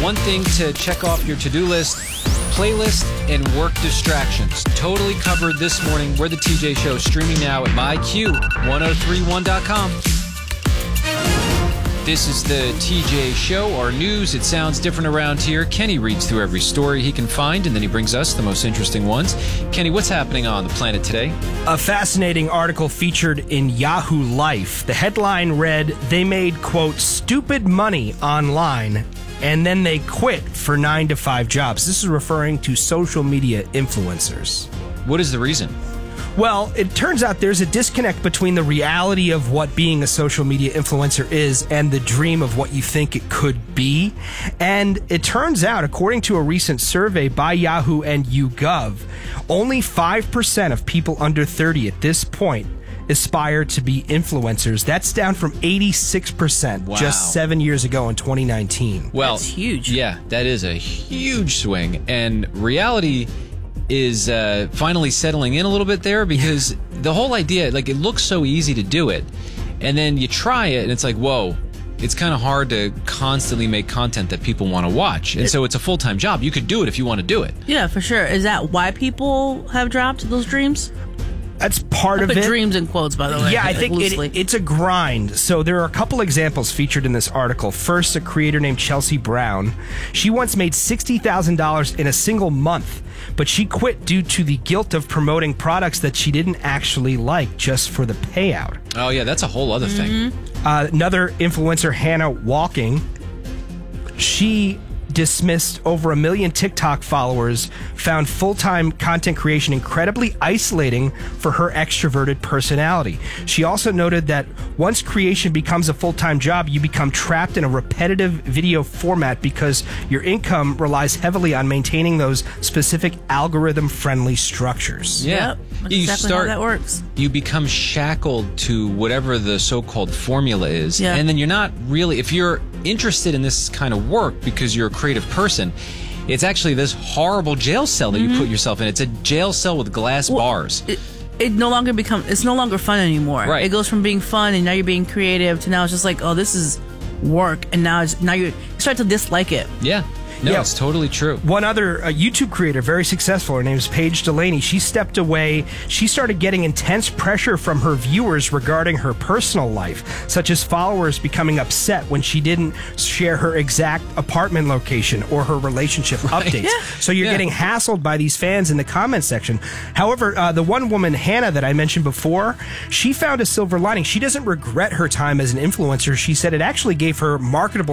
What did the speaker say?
One thing to check off your to-do list, playlist and work distractions. Totally covered this morning. We're the TJ Show, streaming now at myq1031.com. This is the TJ Show, our news. It sounds different around here. Kenny reads through every story he can find, and then he brings us the most interesting ones. Kenny, what's happening on the planet today? A fascinating article featured in Yahoo Life. The headline read, they made, quote, stupid money online, and then they quit for 9-to-5 jobs. This is referring to social media influencers. What is the reason? Well, it turns out there's a disconnect between the reality of what being a social media influencer is and the dream of what you think it could be. And it turns out, according to a recent survey by Yahoo and YouGov, only 5% of people under 30 at this point aspire to be influencers. That's down from 86% just 7 years ago in 2019. Well, that's huge. Yeah, that is a huge swing. And reality is finally settling in a little bit there, because the whole idea, like, it looks so easy to do it, and then you try it and it's like, whoa, it's kind of hard to constantly make content that people want to watch. And so it's a full-time job. You could do it if you want to do it. Yeah, for sure. Is that why people have dropped those dreams? That's part of I put it. Dreams in quotes, by the way. Yeah, I think it's a grind. So there are a couple examples featured in this article. First, a creator named Chelsea Brown. She once made $60,000 in a single month, but she quit due to the guilt of promoting products that she didn't actually like just for the payout. Oh, yeah, that's a whole other thing. Another influencer, Hannah Walking, she dismissed over 1 million TikTok followers, found full-time content creation incredibly isolating for her extroverted personality. She also noted that once creation becomes a full-time job, you become trapped in a repetitive video format because your income relies heavily on maintaining those specific algorithm-friendly structures. Yeah. Yep, that's exactly how that works. You become shackled to whatever the so-called formula is. Yeah. And then you're not really, if you're interested in this kind of work because you're a creative person, it's actually this horrible jail cell that you put yourself in. It's a jail cell with glass bars. It's no longer fun anymore. Right. It goes from being fun and now you're being creative to now it's just like, oh, this is work, and now you start to dislike it. Yeah. No, Yeah. it's totally true. One other YouTube creator, very successful, her name is Paige Delaney. She stepped away. She started getting intense pressure from her viewers regarding her personal life, such as followers becoming upset when she didn't share her exact apartment location or her relationship updates. Yeah. So you're getting hassled by these fans in the comment section. However, the one woman, Hannah, that I mentioned before, she found a silver lining. She doesn't regret her time as an influencer. She said it actually gave her marketable